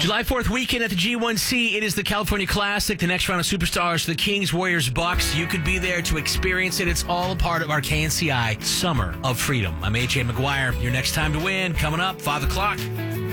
July 4th weekend at the G1C. It is the California Classic, the next round of superstars, the Kings, Warriors, Bucks. You could be there to experience it. It's all a part of our KNCI Summer of Freedom. I'm AJ McGuire. Your next time to win coming up, 5 o'clock.